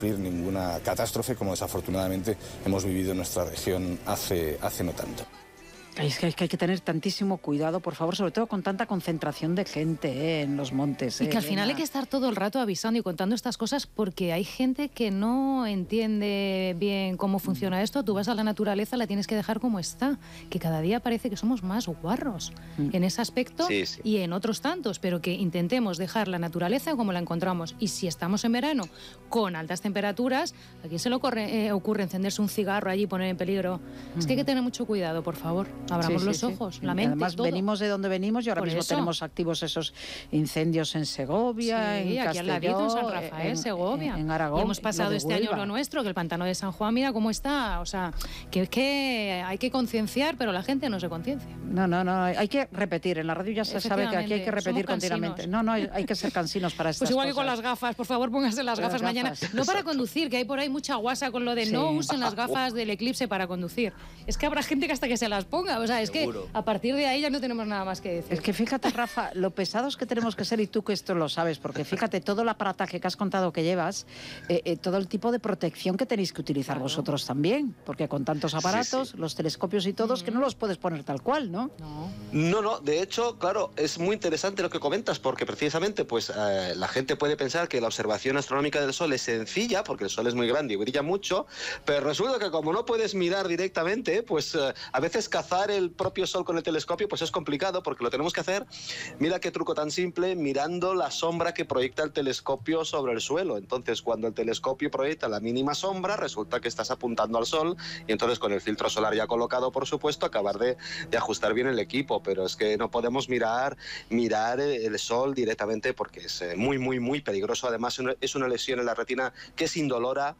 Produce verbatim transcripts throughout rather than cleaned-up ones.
ninguna catástrofe como desafortunadamente hemos vivido en nuestra región hace, hace no tanto. Es que, hay que hay que tener tantísimo cuidado, por favor, sobre todo con tanta concentración de gente ¿eh? en los montes. Y ¿eh? que al final hay que estar todo el rato avisando y contando estas cosas porque hay gente que no entiende bien cómo funciona esto. Tú vas a la naturaleza, la tienes que dejar como está, que cada día parece que somos más guarros mm. en ese aspecto sí, sí. y en otros tantos, pero que intentemos dejar la naturaleza como la encontramos. Y si estamos en verano con altas temperaturas, ¿a quién se le ocurre, eh, ocurre encenderse un cigarro allí y poner en peligro? Mm. Es que hay que tener mucho cuidado, por favor. Abramos sí, los sí, ojos, sí. la mente, Además, todo. venimos de donde venimos y ahora Por mismo eso. tenemos activos esos incendios en Segovia, sí, en aquí Castelló, al ladito, en San Rafael, en, Segovia. En, en Aragón. Y hemos pasado este año lo nuestro, que el pantano de San Juan, mira cómo está. O sea, que es que hay que concienciar, pero la gente no se conciencia. No, no, no, hay que repetir. En la radio ya se sabe que aquí hay que repetir continuamente. No, no, hay que ser cansinos para estas Pues igual cosas. que con las gafas, por favor, pónganse las gafas, las gafas mañana. No para conducir, que hay por ahí mucha guasa con lo de sí. no usen las gafas del eclipse para conducir. Es que habrá gente que hasta que se las ponga. O sea, es Seguro. que a partir de ahí ya no tenemos nada más que decir. Es que fíjate, Rafa, lo pesados que tenemos que ser, y tú que esto lo sabes, porque fíjate, todo el aparataje que has contado que llevas, eh, eh, todo el tipo de protección que tenéis que utilizar claro. vosotros también, porque con tantos aparatos, sí, sí. los telescopios y todos, mm. que no los puedes poner tal cual, ¿no? No, no, no de hecho, claro, es muy interesante lo que comentas, porque precisamente pues eh, la gente puede pensar que la observación astronómica del Sol es sencilla, porque el Sol es muy grande y brilla mucho, pero resulta que como no puedes mirar directamente, pues eh, a veces cazar el propio Sol con el telescopio pues es complicado, porque lo tenemos que hacer, mira qué truco tan simple, mirando la sombra que proyecta el telescopio sobre el suelo. Entonces, cuando el telescopio proyecta la mínima sombra, resulta que estás apuntando al Sol, y entonces con el filtro solar ya colocado, por supuesto, acabar de, de ajustar bien el equipo, pero es que no podemos mirar, mirar el Sol directamente porque es muy, muy, muy peligroso. Además, es una lesión en la retina que es indolora,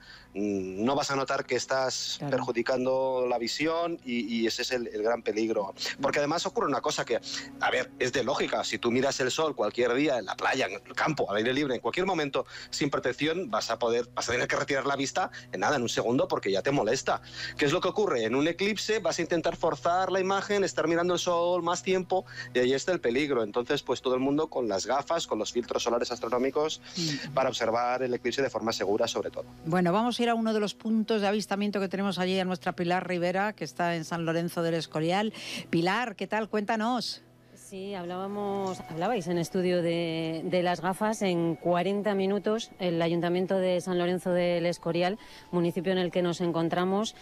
no vas a notar que estás claro. perjudicando la visión, y, y ese es el, el gran peligro. Porque además ocurre una cosa que, a ver, es de lógica. Si tú miras el Sol cualquier día en la playa, en el campo, al aire libre, en cualquier momento, sin protección, vas a poder, vas a tener que retirar la vista en nada, en un segundo, porque ya te molesta. ¿Qué es lo que ocurre? En un eclipse vas a intentar forzar la imagen, estar mirando el Sol más tiempo, y ahí está el peligro. Entonces, pues todo el mundo con las gafas, con los filtros solares astronómicos, mm. para observar el eclipse de forma segura, sobre todo. Bueno, vamos a ir a uno de los puntos de avistamiento que tenemos allí, a nuestra Pilar Rivera, que está en San Lorenzo del Escorial. Pilar, ¿qué tal? Cuéntanos. Sí, hablábamos, hablabais en estudio de, de las gafas. En cuarenta minutos el Ayuntamiento de San Lorenzo del Escorial, municipio en el que nos encontramos,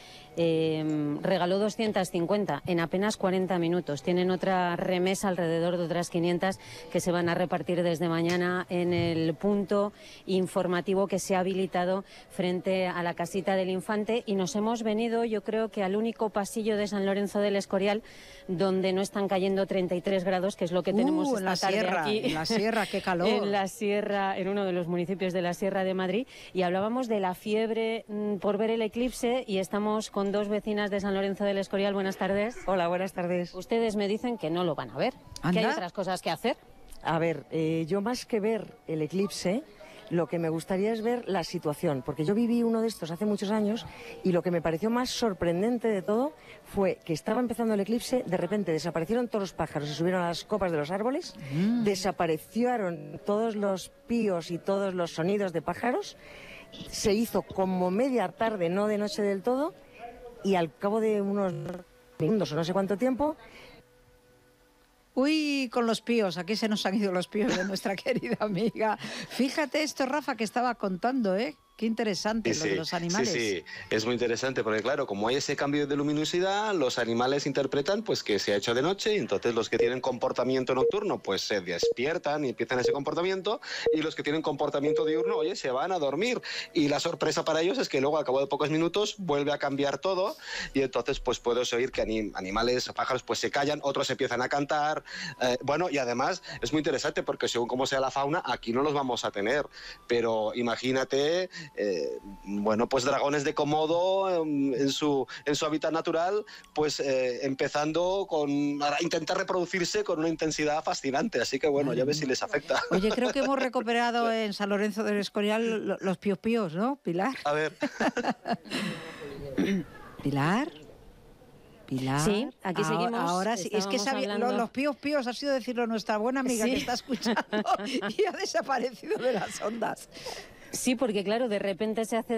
eh, regaló doscientas cincuenta en apenas cuarenta minutos. Tienen otra remesa alrededor de otras quinientas que se van a repartir desde mañana en el punto informativo que se ha habilitado frente a la casita del Infante, y nos hemos venido, yo creo que al único pasillo de San Lorenzo del Escorial donde no están cayendo treinta y tres grados, que es lo que tenemos uh, esta en la tarde sierra, aquí. En la sierra, qué calor. En la sierra, en uno de los municipios de la Sierra de Madrid, y hablábamos de la fiebre mm, por ver el eclipse, y estamos con dos vecinas de San Lorenzo del Escorial. Buenas tardes. Hola, buenas tardes. Ustedes me dicen que no lo van a ver, ¿Anda? que hay otras cosas que hacer. A ver, eh, yo más que ver el eclipse, lo que me gustaría es ver la situación, porque yo viví uno de estos hace muchos años, y lo que me pareció más sorprendente de todo fue que estaba empezando el eclipse, de repente desaparecieron todos los pájaros, se subieron a las copas de los árboles, mm. desaparecieron todos los píos y todos los sonidos de pájaros, se hizo como media tarde, no de noche del todo, y al cabo de unos minutos o no sé cuánto tiempo... Uy, con los píos, aquí se nos han ido los píos de nuestra querida amiga. Fíjate esto, Rafa, que estaba contando, ¿eh? Qué interesante, sí, lo de los animales. Sí, sí, es muy interesante porque, claro, como hay ese cambio de luminosidad, los animales interpretan pues que se ha hecho de noche, y entonces los que tienen comportamiento nocturno pues se despiertan y empiezan ese comportamiento, y los que tienen comportamiento diurno, oye, se van a dormir. Y la sorpresa para ellos es que luego, al cabo de pocos minutos, vuelve a cambiar todo, y entonces pues puedes oír que anim animales, pájaros, pues se callan, otros empiezan a cantar. Eh, bueno, y además es muy interesante porque según cómo sea la fauna, aquí no los vamos a tener, pero imagínate... Eh, bueno, pues dragones de Komodo en, en, su, en su hábitat natural, pues eh, empezando con a intentar reproducirse con una intensidad fascinante, así que bueno, ya ves si les afecta. Oye, creo que hemos recuperado en San Lorenzo del Escorial los píos píos, ¿no, Pilar? A ver. Pilar. Pilar. Sí, aquí ahora, seguimos. Ahora sí, es que sabía, lo, los píos píos ha sido decirlo nuestra buena amiga sí. que está escuchando y ha desaparecido de las ondas. Sí, porque claro, de repente se hace